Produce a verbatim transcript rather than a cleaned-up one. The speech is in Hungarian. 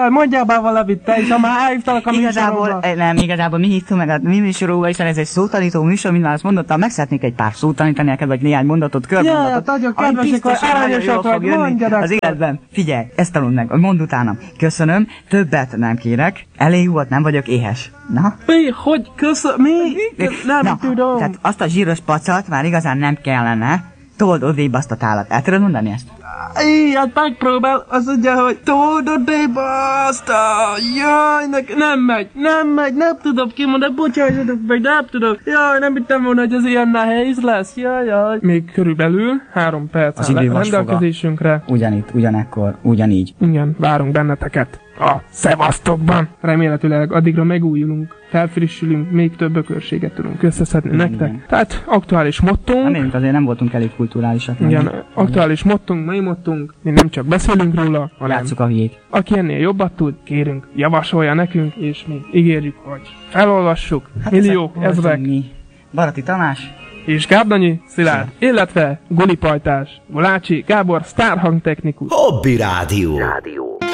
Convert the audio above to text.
Jaj, mondjál már valamit, te is, ha már elhívtalak a Igazából, műsoromba. nem, igazából mi hittünk meg a mi műsorúval, hiszen ez egy szótanító műsor, mint már azt mondottam, meg szeretnék egy pár szót tanítani neked, vagy néhány mondatot, körmondatot. Jaj, nagyon ami kedvesek biztos, vagy, hogy nagyon aranyosak jól fog vagy, jönni mondjanak az csak. életben. Figyelj, ezt tanuld meg, mondd utána. Köszönöm, többet nem kérek, elég volt, nem vagyok éhes. Na? Mi? Hogy? Köszön... Mi? Nem Na, tudom. tehát azt a zsíros pacat már igazán nem kellene, told odébb azt a tálat. El tudod mondani ezt? Íj, hát megpróbál, azt mondja, hogy tudod, de baszta, jaj, nek, nem megy, nem megy, nem tudom kimondani, bocsássatok meg, nem tudom, jaj, nem hittem volna, hogy ez ilyen nehéz lesz, jaj, jaj. Még körülbelül három perc Az áll idő a rendelkezésünkre. Ugyanitt, ugyanekkor, ugyanígy. Igen, várunk benneteket a szevasztokban. Remélhetőleg addigra megújulunk, felfrissülünk, még több ökörséget tudunk összeszedni Igen, nektek. igen. Tehát aktuális mottunk. Remélünk azért nem voltunk elég kulturálisak. Igen, nem? aktuális mottunk, mai mottunk, mi nem csak beszélünk róla, hanem Játsszuk a hülyét. aki ennél jobbat tud, kérünk, javasolja nekünk, és mi ígérjük, hogy felolvassuk, hát milliók, ezrek, mi. Barati Tamás. és Gábdanyi Szilárd, illetve Gulipajtás, Gulácsi Gábor, sztárhangtechnikus. Hobby Rádió. Rádió.